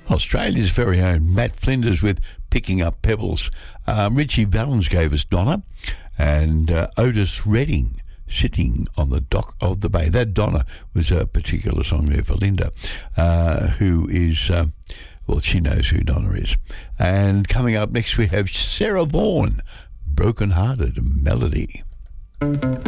Australia's very own Matt Flinders with Picking Up Pebbles. Richie Valens gave us Donna, and Otis Redding, Sitting on the Dock of the Bay. That Donna was a particular song there for Linda, who is, well, she knows who Donna is. And coming up next we have Sarah Vaughan, Broken Hearted Melody.